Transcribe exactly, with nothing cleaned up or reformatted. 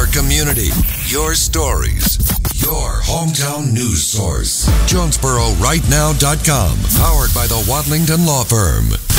community, your stories, your hometown news source. Jonesboro Right Now dot com, powered by the Wadlington Law Firm.